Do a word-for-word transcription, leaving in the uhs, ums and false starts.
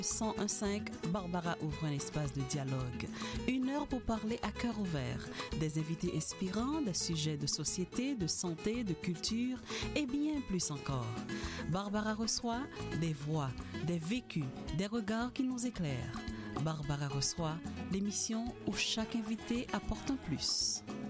cent un virgule cinq, Barbara ouvre un espace de dialogue. Une heure pour parler à cœur ouvert. Des invités inspirants, des sujets de société, de santé, de culture et bien plus encore. Barbara reçoit des voix, des vécus, des regards qui nous éclairent. Barbara reçoit l'émission où chaque invité apporte un plus.